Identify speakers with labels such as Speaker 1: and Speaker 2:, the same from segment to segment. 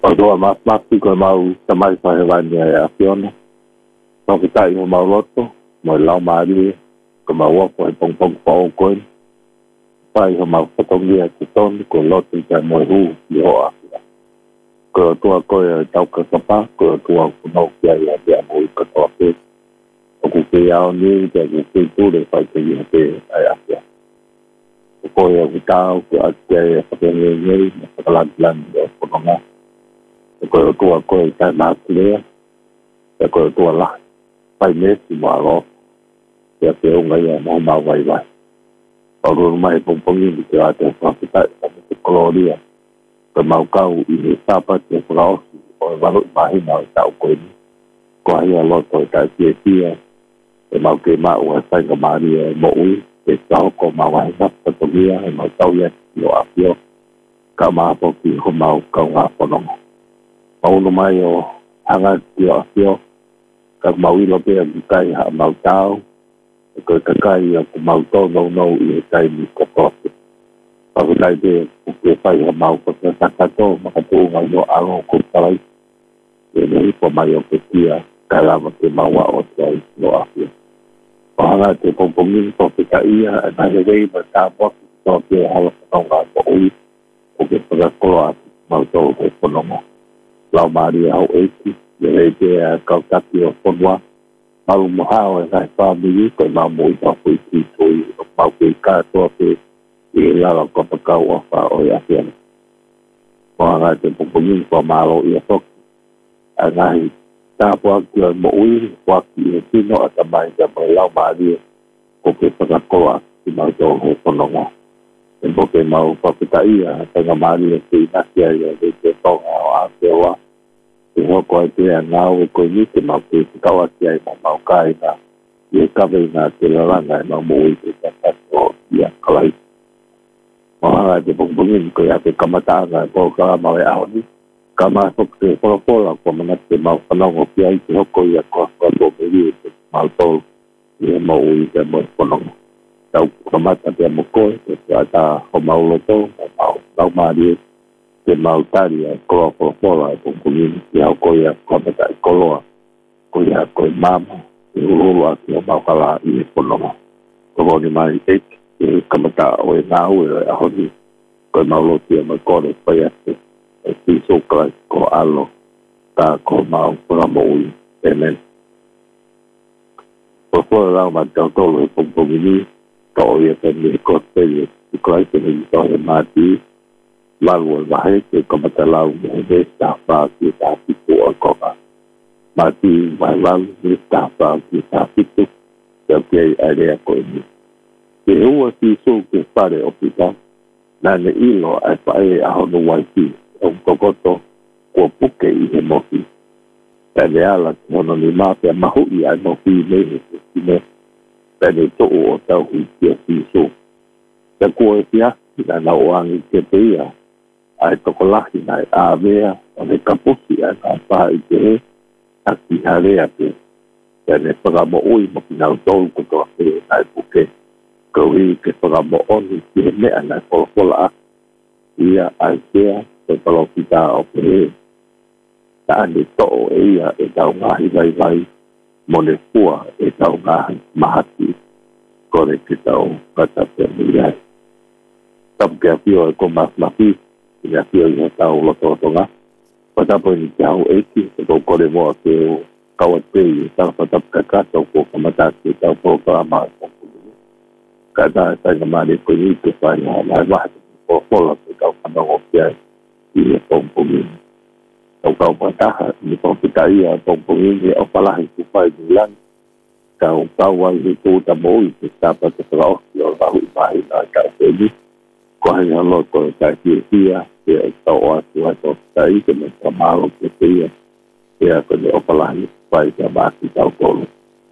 Speaker 1: o doa mapi ko mau tamai pa hewani a fiona no ki tai mo mau loto mo lau mari ko mau ko pong pong po ko pai ho mau patongia ki ton ko loto ka mo hu yo a ko tua ko tau ka sapa ko tua ko mau kia ya mo ko to pe o ku ke ya ni te ku ke tu de pa ke ya te ai a ko ya ku tau ko a ke pa ke ni pa la plan ko no ko tua ko ta na le ko tua la pai me si mo lo ya te o ngai mo ma vai vai o ro mai pong pong ni te a te pa ta ko lo dia ko mau kau i sa pa te pro o va lo mai na ta ko ni ko ai lo to ta ti ti e mau ke ma o sa ka ma ni mo u e sa ko ma vai sa pa to dia e mau tau ya lo a pio ka ma po ki ko mau ka nga po no mau no mai o hanga ti a pio ka mau i lo pe kai ha mau tau ko ka kai ko mau to no i kai ni ko to pa lai de ke pai ha mau ko sa ka to ma ka tu ngai no a lo ko tai e nei ko mai o ke tia ka la ma ke mau o tai no a pio pa hanga te pong pong ni to ke ka ia na de dei ma ta po to ke ha lo ko nga ko i ko ke pa ko a mau to ko no lau mari au eki le te kau taki o ponwa mau mohao e kai whamiri koe mau moi tau pui ki tui o mau ki kātoa pe i lala kopa kau o wha o i ahiana moa ngai te pupungin kua malo i a toki a ngai tāpua ki o mo ui waki e tino a tamai ka mai lau mari ko ke whakakoa ki mau tō he pononga e moke mau whakitaia tanga mari e te inakia i a te tonga o Aotearoa e hoko ai te ngau e koe ni te mau ke kawa ki ai mau kai na e kawe na te lalanga e mau mui te tatato i a kalai. Mahanga te pongpongin koe a te kamatanga e po kala mau e aho ni. Kama hok te whakapola kua mana te mau whanongo ki ai te hoko i a kua whato me ri te mau tolu i a mau ui te mau whanongo. Tau kamata te amo koe te ata ho mau loto mau maari te mau tari a koa pola e pongpongin ki au koe a kamata e koloa koe a koe mama e urulu a ki o mau kala i e pononga. Koe ni mai eki e kamata o e ngau e a honi koe mau loti a mai kore pai ate e ti sokala ko alo ta ko mau kora mo ui amen. Koe rau ma tau tolo e pongpongini ka o ia tani e kote e koe te ni to e mati lalu e wahe ke kamata lau me he stafa ki ta pitu o koka. Mati mai lalu me stafa ki ta pitu ke ke area koe ni. Ke ua si so ke pare o pita na ne ilo ai pae a hono waiti o kokoto kua puke i he mohi. Tane ala ki hono ni mapea mahu i ai mohi me he se sine tane to'u o tau hi kia si so. Te kua e pia na na oangi ke te ia ai tokolahi nai a mea o ne kapusi ai na paha i te he a ki harea pe tane whakamo ui mo ki nau tolu kotoa pe nai puke kaui ke whakamo oni ki he mea nai polopola a ia ai kea te palopita o pe he ta ane to'o e ia e tau ngahi vai mo ne pua e tau ngahi mahati kore ke tau kata pe miai tapu ke apio e ko mafi ia pio ia tau lototonga. Patapo ni tau eki, e ko kore moa ke o kawatei, tau patapo ka kata o ko kamata ke tau programa e pokulu. Kata e tainga maare ko ni ke whai ha lai wahe ko pola ke tau kanongo kia i e pokulu. Tau kau pataha, ni pokita ia pokulu ni o palahi ku whai ni lang. Kau wai ni tūta moi ke tapa te whakaoki o rahu i mahi na kau pēni. Ko hai halo ko ta ki ia e tau atu ato tai ke me tamalo ke ia e a ko de opalahi pai ka ba ki tau kolo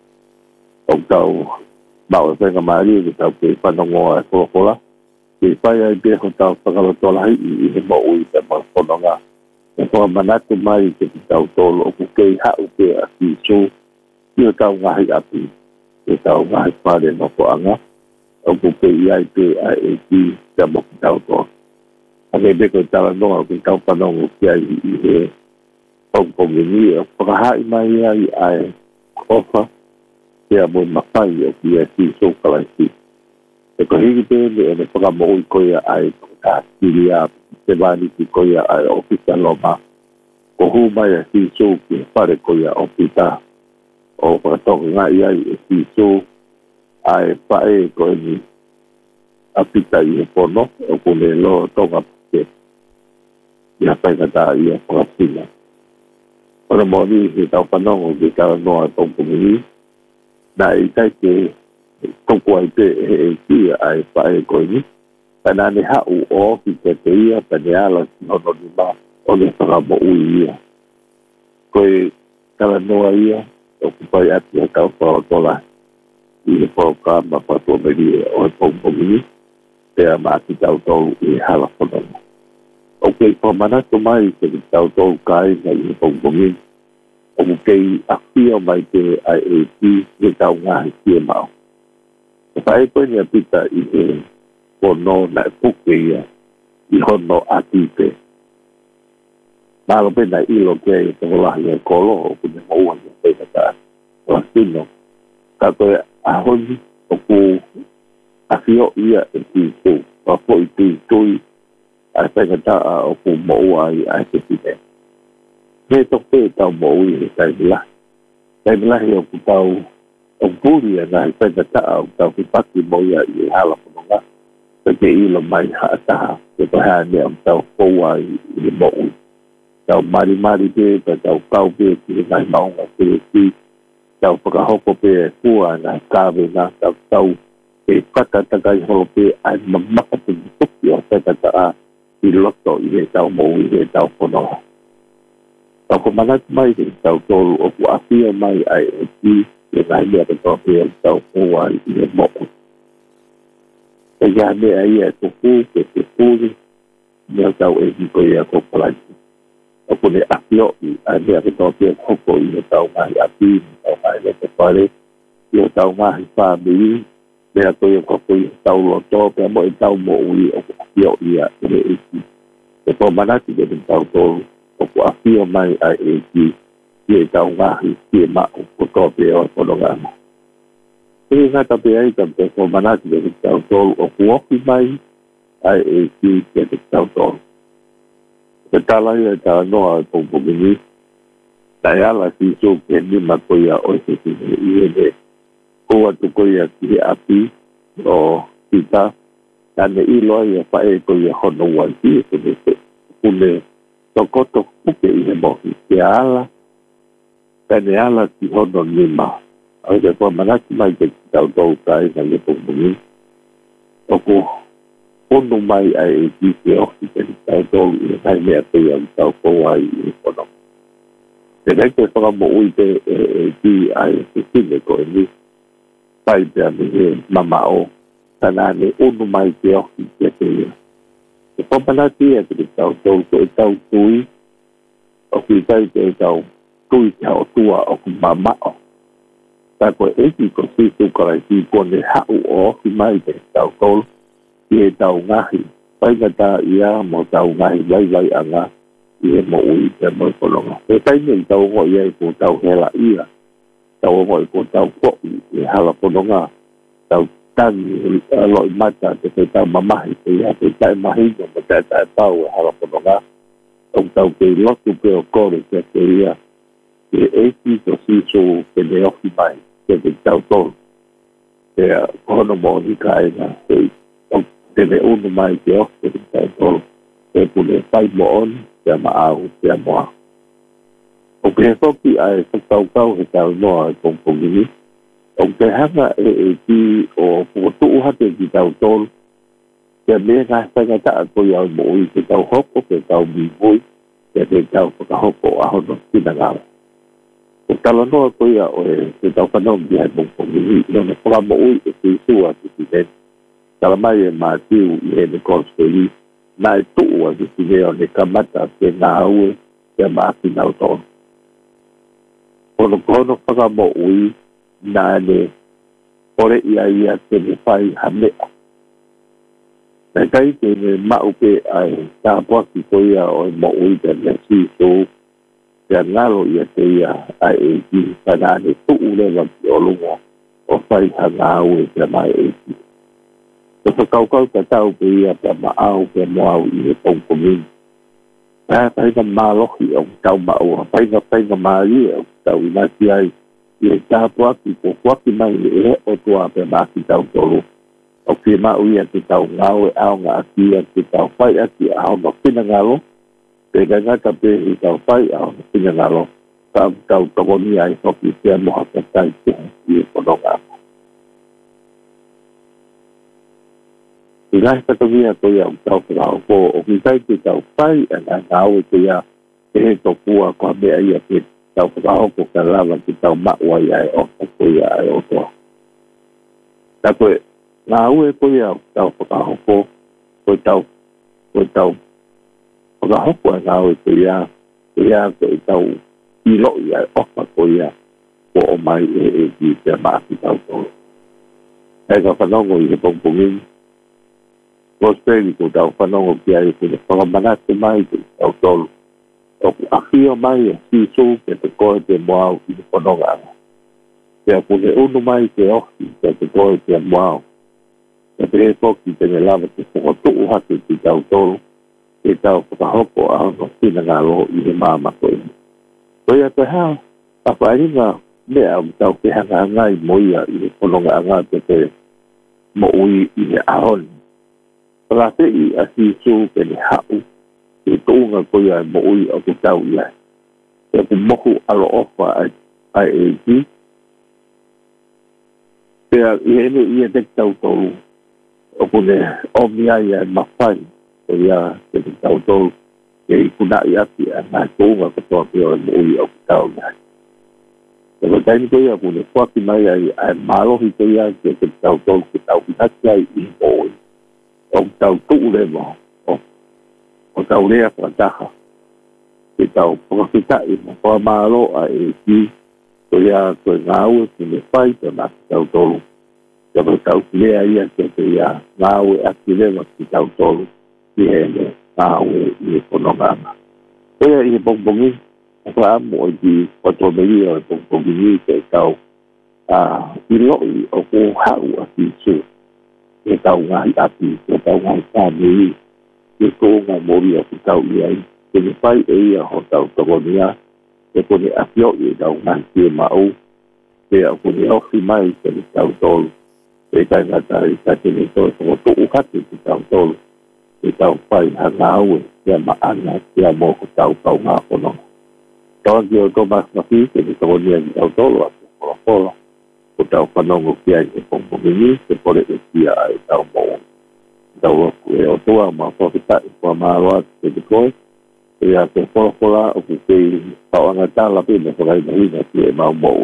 Speaker 1: o tau ba o se ka mari ki tau ke panongo a ko kola ki pai ai pe ko tau pakalo tola i he mo ui te mo pononga e ko manatu mai ke tau tolo ku ke ha u ke a ki so ki tau ngai api ke tau ngai pare no ko anga o ku ke ia pe a e ki te mo tau to ane beko tala noa ki tau panongo ki ai i he pongpongi o whakahai mai ai ai ofa kia mo mawhai o ki ai si so kalai e ko hiki tēne e ne whakamoi koia ai kātiri a te wani ki koia ai o pita loma ko hu mai a si so ki whare koia o pita o whakatonga ngai ai e si so ai whae ko e ni a pita i he pono o kone lo tonga pite ia whaikata i a whakasina. Ora moni he tau panongo ki tau noa tongpungi na i tai ke toko ai te e kia ai whae koe ni kana ne hau o ki te te ia pa ne ala si hono ni ma o ne whakamo ui ia. Koe kala noa ia o kupai ati a tau whakatola i he whakama patua meri o he tongpungi te a maati tau tau i hala whanonga. O kei whamanato mai te tau tau kai na i he tongpungi o kei a whio mai te IAP he tau ngahi kia mao. E whae koe ni a pita i he pono na e puke ia i hono ati te. Mālo pena ilo kia i te holahi e kolo o kune maua ni a pena ta o sino. Ka koe a honi o ku a whio ia e ki tu. Wa po i ti tui a pena ta o ku maua i a te pite. He toke tau maui he taimila. Taimila he o ku tau o puri e nai pena ta o tau ki paki moia i hala whanonga. Peke ilo mai haataha. Ke paha ne o tau koua i he maui. Tau mari pe, tau kau pe ki he nai maunga pe ki. Tau whakahoko pe e kua nai kāwe nā tau e whakatakai holo pe ai mamaka te tuki o whakata i loto i he tau maui i he tau whanonga. Tau ko manat mai te tau tolu o ku awhia mai ai e ki e nai mea te tau pe tau koua i he maui. E ia mea ia te fu, ke te furi, mea tau e hiko ia ko palaiti. O kone awhio i a mea te tau pe hoko i he tau mahi api, tau mahi lete whare, i he tau mahi whamiri, mea koe o koko i tau loto, pea mo e tau mo ui o ku awhio ia e he eki. E po manati ke te tau tolu, o ku awhio mai ai e ki, i he tau mahi ki e mao ko tau pe o whanongama. E ngata pe ai ka pe ko manati ke te tau tolu o ku oki mai ai e ki ke te tau tolu. Te talai e tā noa e pongpongini, ta e ala si so ke nima koia o se tine i e ne koa tu koia ki he api o tita, ta ne i loa i e whae koia hono wai ki e kune se kune tokoto puke i he mohi. Te ala, ta ne ala ki hono nima. Au te kua manaki mai ke tau tau kai na le pongpongini. O ku pono mai ai e ki ke oki ke tau tau i e kai mea te iam tau koua i e pono. Te nei te whakamo ui te e ki ai e tine ko e ni. Pai te ane he mama o. Tana ane unu mai te oki ke te ia. Te whamanati e te tau tau ko e tau tui. O ki tai te tau tui te hao tua o ku mama o. Ta ko e ki ko si tu karai ki kone hau o oki mai te tau tolu. I e tau ngahi, paingata ia mo tau ngahi vai anga i e mo ui te mo kolonga. E taine i tau ngoi ai po tau hela ia, tau ngoi po tau koi i hala kolonga, tau tangi loi mata te te tau mamahi te ia te tai mahinga mo te tai pau e hala kolonga, tau ke lotu pe o kore te te ia, e eiti to siso ke ne oki mai, ke te tau tolu, te kono mo ni kaena, te me unu mai te oke te tau tolu, te pune whai mo on, te maau, te moa. O ke he toki ai whakau he tau noa e pongpongini, o ke hanga e ki o pukotuu hate ki tau tolu, te mea ngai whangata a koi au mo ui te tau hoko, te tau mi mui, te tau whakahoko a hono tina ngāra. O tala noa koi a o e te tau whanau ki hai pongpongini, i ona whakamo ui e te isua ki ti neni. Tala mai e mātiu i e ne konsteli, nā e tuu a ki ne o ne kamata te ngā ue te māti nau tonu. Kono whakamo ui, nā ne ore ia te ne whai hamea. na kai ke me maupe ai ta po ki ko ia o mo ui te le si so te ngalo ia te ia ai e ki pana ne tu le wa o lunga o fai hanga au te mai e ki te kau te tau pe ia te ma au pe mo au i e pong komin pai na malohi o tau ma o pai na mali o tau ina ki ai i ta po ki po ki mai e o tua pe ma ki tau tolu o ki ma ui te tau ngau e au ngā ki te tau whai aki au no whina ngalo te ngata pe i tau whai au no whina ngalo tau tokoni ai hoki te moha ka tai te i e kononga i ngai katongia ko ia o tau whakao ko o ki tai te tau whai e ngau e te ia e he tokua ko mea ia te tau whakao ko ka lava te tau maua ia e o ko ia e o toa ta koe ngā ue ko ia tau whakahoko, ko tau whakahoko e ngā ue ko ia ko tau ilo ia e ofa ko ia, ko o mai e ki te maaki tau tolo. E ka whanongo i he pongpongin, ko speri ko tau whanongo ki ai ko te whakamanate mai ko tau tolo. O ku ahia mai e si so ke te koe te moau i te whanonga anga. Te a kune unu mai te ohi ke te koe te moau. E te he poki te ne lava te whakatuu hatu ki tau tolu, e tau whakahoko a no whina ngā loho i he māmako i. Koe a te hao, a whaeringa mea o tau ke hanga ngai moia i he whanonga anga te mo ui i he ahoni. Whakate i a si su ke ne hau, e tounga koe ai mo ui o te tau i ai. E te mohu alo ofa ai e ki. Pea i ene i e te tau tolu, o kone omi ai ai mawhai o ia te tau tolu ke i kuna i ati a nā tōnga katoa ki o e mui o ki tau ngai. Te wakaini koe a kone whaki mai ai ai mālohi koe ia ke te tau tolu ke tau inati ai i mōi. O tau tuu le mo o tau rea whakataha ke tau whakakitai mo wha mālo a e ki koe ia koe ngā ue kone whai te nā tau tolu. Ka tau lea ia ke te ia ngāu e aki lewa ki tau tolu ki he me ngāu e kononganga. Koea i he pongpongi, a wha amo i ki watomeri o e pongpongi ke tau i loi o ko hau a ki su. Ke tau ngai aki, ke tau ngai tāmei, ke ko ngā mori o ki tau i ai. Ke ne whai e ia ho tau tokonia, ke kone apio i tau ngai ki e mau, ke a kone ofi mai ke ne tau tolu. E kai ngata i kate ne toi ko tuu kate ki tau tolu. E tau whai hanga aue kia maana kia mō ko tau tau ngā kononga. Tau ki o Thomas Mafi ke ni kawonia ki tau tolu a te pola ko tau whanongo kia i te pongpongini ke pore e kia ai tau mō. Tau aku e o toa ma whakita i kua māroa te te koe. E a te pola o ku kei tau angata lapi me whakai mahina ki e mau mō.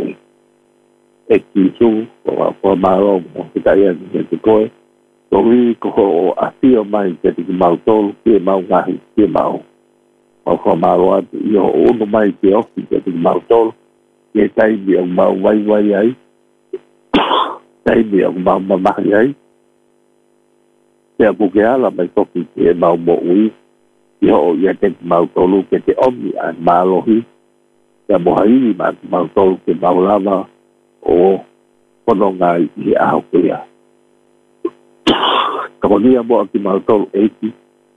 Speaker 1: E ki su, o maro, o kita ia ni te koe. Ko ui ko o asio mai ke te ki mau tolu, ki e mau ngahi, ki e mau. O maro atu, i o unu mai ke ofi ke te ki mau tolu, ki e taimi o mau wai ai, taimi o mau mamahi ai. Te a kuke ala mai koki ki e mau mo ui, i o ia te ki mau tolu ke te omi a malohi, te a mohairi ma ki mau tolu ke mau lava, o kononga i aho kuia. Kamonia mo aki mau tolu eiti,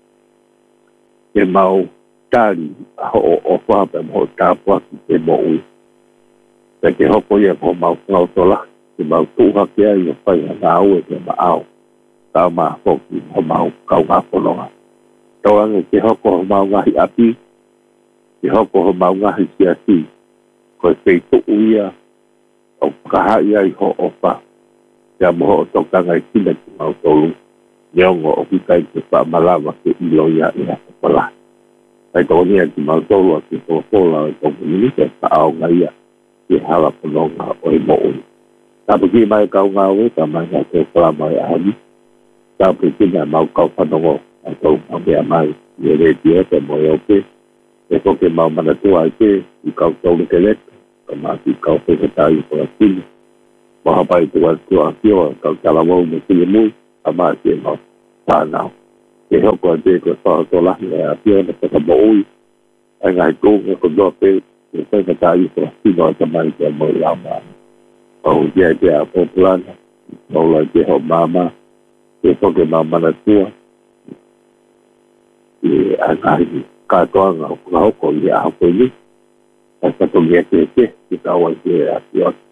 Speaker 1: e mau tari o whape mo tāpua ki te mo ui. Te ke hoko ia ko mau ngau tola, ke mau tūha kia i o whai ngā ue ke ma au. Tau maa hoki ho mau kau ngā kononga. Tau ange ke hoko ho mau ngahi api, ke hoko ho mau ngahi siasi, koe whei tuu ia, o kahai ai ho ofa te amoho o tokanga i tina ki mau tolu niongo o kikai te whaamalawa ke ilo ia i a kapala. Kai tokonia ki mau tolu a ki pola o tongu minike ka ao ngaia ki hala pononga o i mo ui. Tapu ki mai kau ngā ue ka mai ngā te whala mai ahani. Tapu kina mau kau whanongo a tau pamea mai i e reti e te moe ope. E koke mau manatua i te i kau tolu ke leta. Mati kau whekatai ko a tini. Mahapai tu a kio, kau talamau me tini mui, a mati e mau whanau. ke hoko de ko fa to la ya pio na ka mo ui ai ngai ko ko do pe ke ka ta i ko si no ta mai ke mo la ma o ye ke a po plan no la ke ho mama ke ko ke mama na tua e ai ka to na ko ya ko ni essa comida que tá hoje aqui ó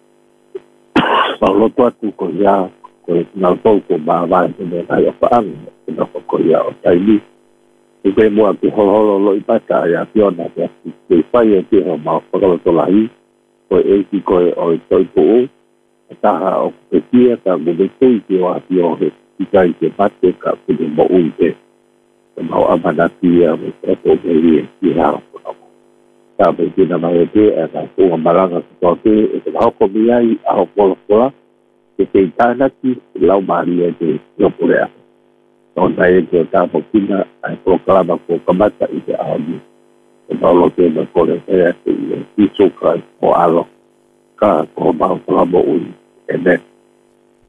Speaker 1: falou tu coisa não pouco mas não vai falar não coisa ó aí e bem mo aqui holo lo ipata ya piona que fai aqui ó mas para to lá aí foi esse coi ó toi po tá o que tinha tá muito que ó aqui ó que vai que bate cá que mo uite mau amanatia o to bem que ha sabe que na maioria é uma malanga que é o que aí a pola que tem aqui lá o Maria de Jopurea onde aí que está pouquinho aí proclama com camata e a ali então lo que me pode é isso que o alo cá como o é